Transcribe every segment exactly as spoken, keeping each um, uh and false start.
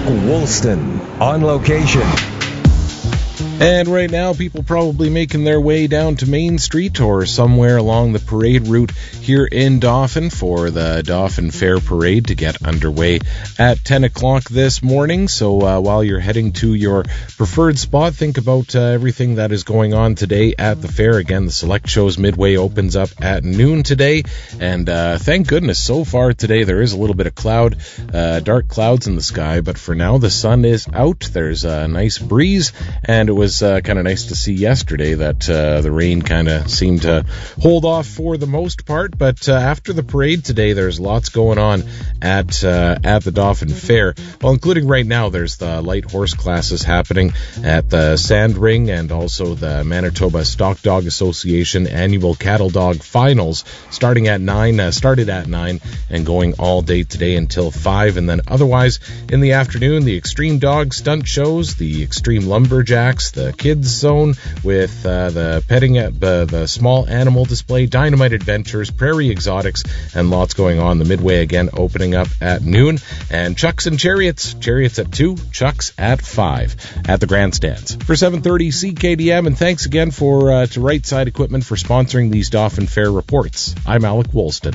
Alec Woolston on location. And right now, people probably making their way down to Main Street or somewhere along the parade route here in Dauphin for the Dauphin Fair Parade to get underway at ten o'clock this morning. So uh, while you're heading to your preferred spot, think about uh, everything that is going on today at the fair. Again, the Select Shows Midway opens up at noon today. And uh, thank goodness, so far today there is a little bit of cloud, uh, dark clouds in the sky. But for now, the sun is out. There's a nice breeze, and it was uh, kind of nice to see yesterday that uh, the rain kind of seemed to hold off for the most part. But uh, after the parade today, there's lots going on at uh, at the Dauphin Fair. Well, including right now, there's the light horse classes happening at the Sand Ring, and also the Manitoba Stock Dog Association annual Cattle Dog Finals starting at nine, uh, started at nine and going all day today until five. And then otherwise in the afternoon, the Extreme Dog Stunt Shows, the Extreme Lumberjacks, the Kids Zone with uh, the petting at uh, the small animal display, Dynamite Adventures, Prairie Exotics, and lots going on. The Midway again opening up at noon, and Chucks and Chariots, Chariots at two, Chucks at five at the grandstands. For seven thirty C K D M, and thanks again for uh, to Right Side Equipment for sponsoring these Dauphin Fair reports. I'm Alec Woolston.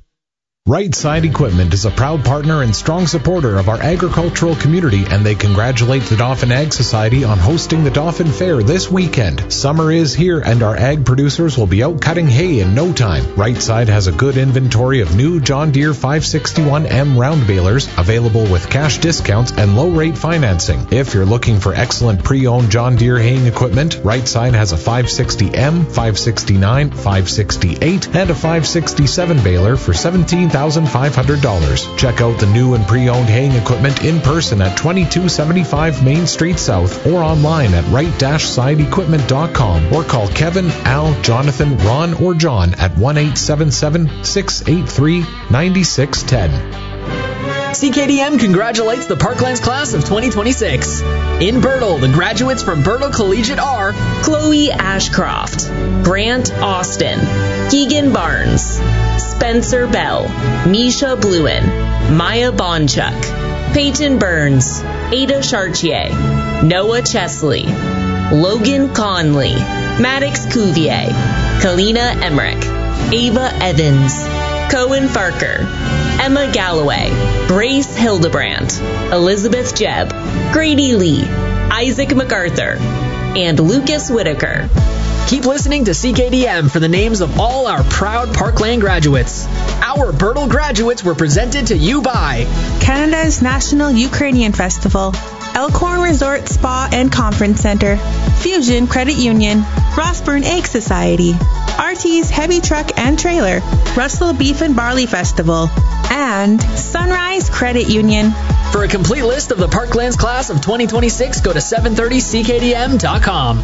Right Side Equipment is a proud partner and strong supporter of our agricultural community, and they congratulate the Dauphin Ag Society on hosting the Dauphin Fair this weekend. Summer is here, and our ag producers will be out cutting hay in no time. Right Side has a good inventory of new John Deere five sixty-one M round balers available with cash discounts and low-rate financing. If you're looking for excellent pre-owned John Deere haying equipment, Right Side has a five sixty M, five sixty-nine, five sixty-eight, and a five sixty-seven baler for seventeen thousand five hundred dollars. Check out the new and pre-owned haying equipment in person at twenty-two seventy-five Main Street South or online at right side equipment dot com, or call Kevin, Al, Jonathan, Ron, or John at one eight seven seven, six eight three, nine six one zero. C K D M congratulates the Parklands class of twenty twenty-six. In Birtle, the graduates from Birtle Collegiate are Chloe Ashcroft, Grant Austin, Keegan Barnes, Spencer Bell, Misha Bluen, Maya Bonchuk, Peyton Burns, Ada Chartier, Noah Chesley, Logan Conley, Maddox Cuvier, Kalina Emmerich, Ava Evans, Cohen Farker, Emma Galloway, Grace Hildebrandt, Elizabeth Jebb, Grady Lee, Isaac MacArthur, and Lucas Whitaker. Keep listening to C K D M for the names of all our proud Parkland graduates. Our Birtle graduates were presented to you by Canada's National Ukrainian Festival, Elkhorn Resort Spa and Conference Center, Fusion Credit Union, Rossburn Egg Society, R T's Heavy Truck and Trailer, Russell Beef and Barley Festival, and Sunrise Credit Union. For a complete list of the Parklands class of twenty twenty-six, go to seven thirty C K D M dot com.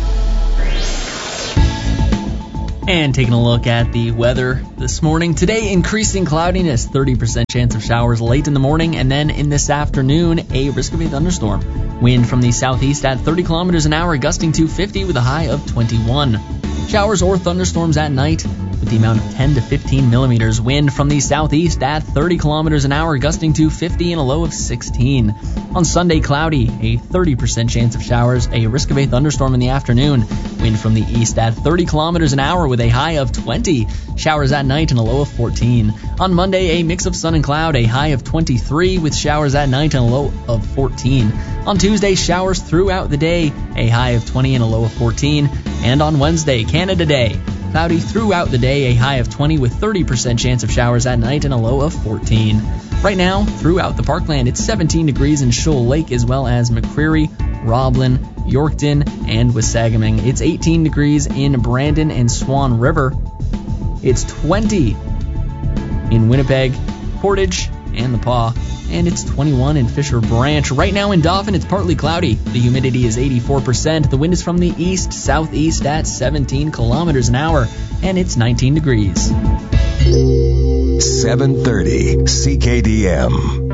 And taking a look at the weather this morning. Today, increasing cloudiness, thirty percent chance of showers late in the morning, and then in this afternoon, a risk of a thunderstorm. Wind from the southeast at thirty kilometers an hour, gusting to fifty with a high of twenty-one. Showers or thunderstorms at night with the amount of ten to fifteen millimeters. Wind from the southeast at thirty kilometers an hour, gusting to fifty and a low of sixteen. On Sunday, cloudy, a thirty percent chance of showers, a risk of a thunderstorm in the afternoon. Wind from the east at thirty kilometers an hour with a high of twenty. Showers at night and a low of fourteen. On Monday, a mix of sun and cloud, a high of twenty-three with showers at night and a low of fourteen. On Tuesday, showers throughout the day, a high of twenty and a low of fourteen. And on Wednesday, Canada Day, cloudy throughout the day, a high of twenty with thirty percent chance of showers at night and a low of fourteen. Right now, throughout the Parkland, it's seventeen degrees in Shoal Lake as well as McCreary, Roblin, Yorkton, and Wasagaming. It's eighteen degrees in Brandon and Swan River. It's twenty in Winnipeg, Portage, and the Paw. And it's twenty-one in Fisher Branch. Right now in Dauphin, it's partly cloudy. The humidity is eighty-four percent. The wind is from the east-southeast at seventeen kilometers an hour. And it's nineteen degrees. seven thirty C K D M.